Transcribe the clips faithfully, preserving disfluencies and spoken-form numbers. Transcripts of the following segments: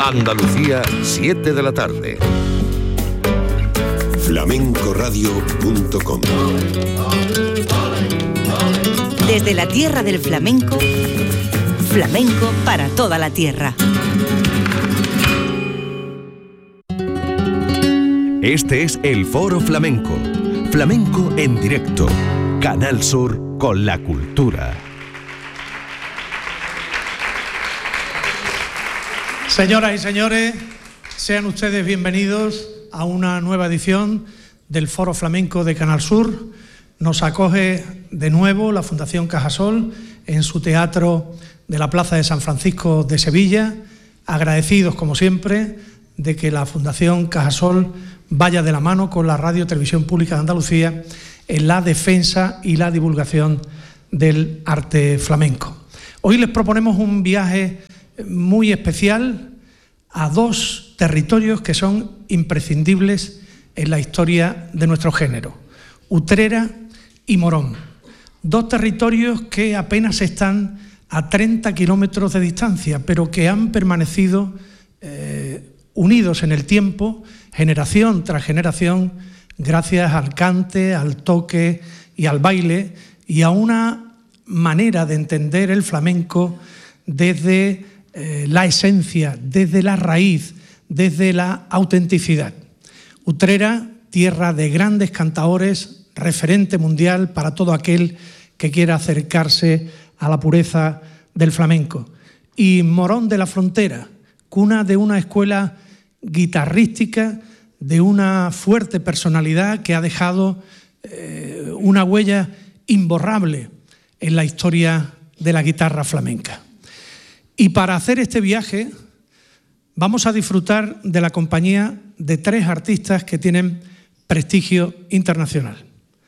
Andalucía, siete de la tarde. flamencoradio punto com. Desde la tierra del flamenco, flamenco para toda la tierra. Este es el Foro Flamenco. Flamenco en directo. Canal Sur con la cultura. Señoras y señores, sean ustedes bienvenidos a una nueva edición del Foro Flamenco de Canal Sur. Nos acoge de nuevo la Fundación Cajasol en su teatro de la Plaza de San Francisco de Sevilla. Agradecidos, como siempre, de que la Fundación Cajasol vaya de la mano con la Radio Televisión Pública de Andalucía en la defensa y la divulgación del arte flamenco. Hoy les proponemos un viaje muy especial a dos territorios que son imprescindibles en la historia de nuestro género: Utrera y Morón. Dos territorios que apenas están a treinta kilómetros de distancia, pero que han permanecido eh, unidos en el tiempo, generación tras generación, gracias al cante, al toque y al baile, y a una manera de entender el flamenco desde eh, la esencia, desde la raíz, desde la autenticidad. Utrera, tierra de grandes cantaores, referente mundial para todo aquel que quiera acercarse a la pureza del flamenco. Y Morón de la Frontera, cuna de una escuela guitarrística, de una fuerte personalidad que ha dejado eh, una huella imborrable en la historia de la guitarra flamenca. Y para hacer este viaje vamos a disfrutar de la compañía de tres artistas que tienen prestigio internacional.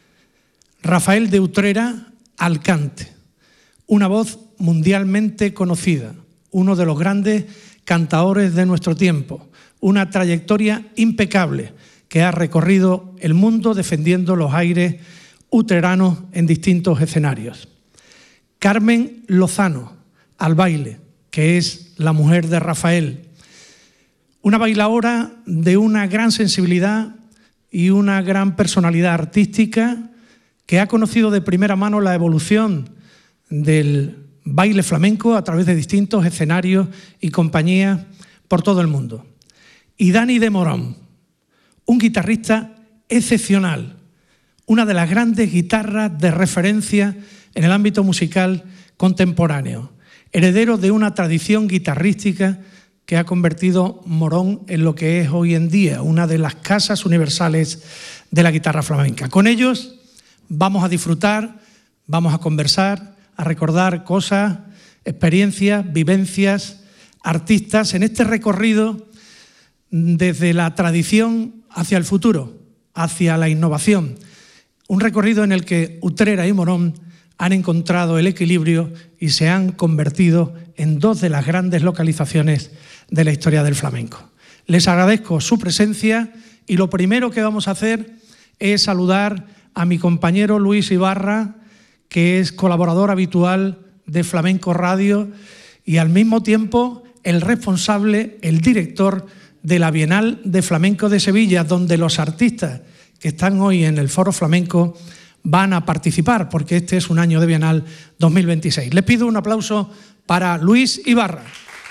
Rafael de Utrera al cante, una voz mundialmente conocida, uno de los grandes cantaores de nuestro tiempo, una trayectoria impecable que ha recorrido el mundo defendiendo los aires utreranos en distintos escenarios. Carmen Lozano al baile, que es la mujer de Rafael, una bailaora de una gran sensibilidad y una gran personalidad artística que ha conocido de primera mano la evolución del baile flamenco a través de distintos escenarios y compañías por todo el mundo. Y Dani de Morón, un guitarrista excepcional, una de las grandes guitarras de referencia en el ámbito musical contemporáneo, heredero de una tradición guitarrística que ha convertido Morón en lo que es hoy en día una de las casas universales de la guitarra flamenca. Con ellos vamos a disfrutar, vamos a conversar, a recordar cosas, experiencias, vivencias, artistas en este recorrido desde la tradición hacia el futuro, hacia la innovación. Un recorrido en el que Utrera y Morón han encontrado el equilibrio y se han convertido en dos de las grandes localizaciones de la historia del flamenco. Les agradezco su presencia y lo primero que vamos a hacer es saludar a mi compañero Luis Ibarra, que es colaborador habitual de Flamenco Radio y al mismo tiempo el responsable, el director de la Bienal de Flamenco de Sevilla, donde los artistas que están hoy en el Foro Flamenco van a participar, porque este es un año de Bienal dos mil veintiséis. Les pido un aplauso para Luis Ibarra.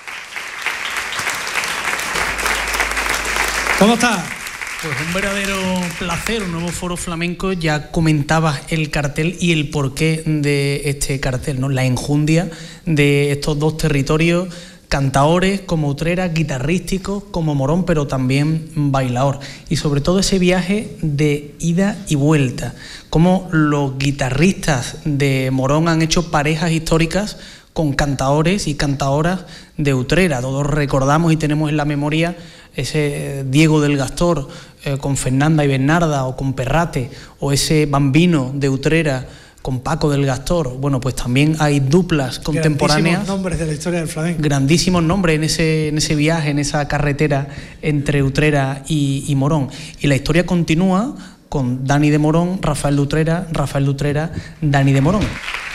¿Cómo está? Pues un verdadero placer, un nuevo Foro Flamenco. Ya comentabas el cartel y el porqué de este cartel, ¿no? La enjundia de estos dos territorios, cantaores como Utrera, guitarrísticos como Morón, pero también bailador. Y sobre todo ese viaje de ida y vuelta, cómo los guitarristas de Morón han hecho parejas históricas con cantaores y cantadoras de Utrera. Todos recordamos y tenemos en la memoria ese Diego del Gastor eh, con Fernanda y Bernarda, o con Perrate, o ese Bambino de Utrera con Paco del Gastor. Bueno, pues también hay duplas contemporáneas. Grandísimos nombres de la historia del flamenco. Grandísimos nombres en ese, en ese viaje, en esa carretera entre Utrera y, y Morón. Y la historia continúa con Dani de Morón, Rafael de Utrera, Rafael de Utrera, Dani de Morón.